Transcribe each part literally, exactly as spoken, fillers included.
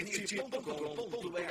nirt ponto com ponto br.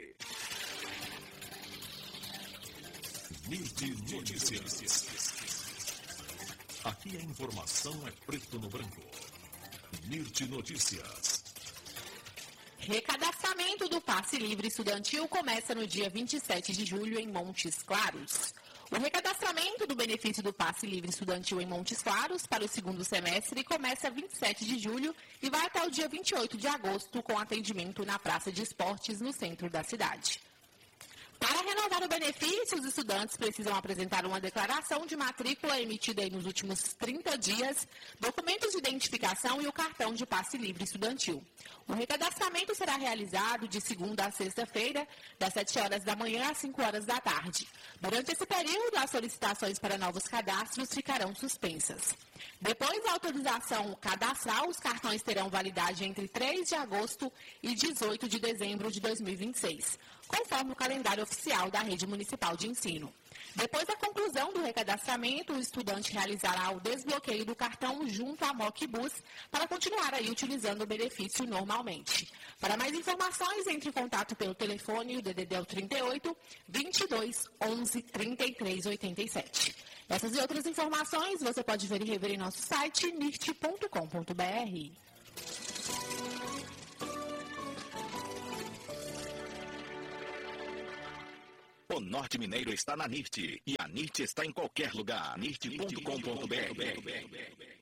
Nirt Notícias. Aqui a informação é preto no branco. Nirt Notícias. Recadastramento do passe livre estudantil começa no dia vinte e sete de julho em Montes Claros. O recadastramento do benefício do passe livre estudantil em Montes Claros para o segundo semestre começa vinte e sete de julho e vai até o dia vinte e oito de agosto, com atendimento na Praça de Esportes, no centro da cidade. Para renovar o benefício, os estudantes precisam apresentar uma declaração de matrícula emitida aí nos últimos trinta dias, documentos de identificação e o cartão de passe livre estudantil. O recadastramento será realizado de segunda a sexta-feira, das sete horas da manhã às cinco horas da tarde. Durante esse período, as solicitações para novos cadastros ficarão suspensas. Depois da autorização cadastral, os cartões terão validade entre três de agosto e dezoito de dezembro de dois mil e vinte e seis, conforme o calendário oficial da Rede Municipal de Ensino. Depois da conclusão do recadastramento, o estudante realizará o desbloqueio do cartão junto à Mocbus para continuar aí utilizando o benefício normalmente. Para mais informações, entre em contato pelo telefone, o D D D é o trinta e oito, vinte e dois, onze, trinta e três, oitenta e sete. Essas e outras informações você pode ver e rever em nosso site nirt ponto com ponto br. O Norte Mineiro está na Nirt e a Nirt está em qualquer lugar. nirt ponto com ponto br